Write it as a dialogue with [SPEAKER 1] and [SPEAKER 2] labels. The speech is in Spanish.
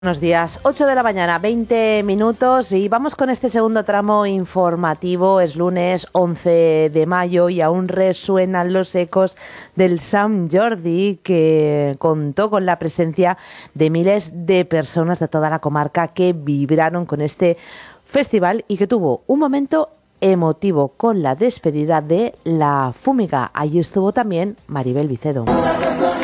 [SPEAKER 1] Buenos días, 8 de la mañana, 20 minutos y vamos con este segundo tramo informativo. Es lunes 11 de mayo y aún resuenan los ecos del Sant Jordi, que contó con la presencia de miles de personas de toda la comarca que vibraron con este festival y que tuvo un momento emotivo con la despedida de La Fúmiga. Allí estuvo también Maribel Vicedo.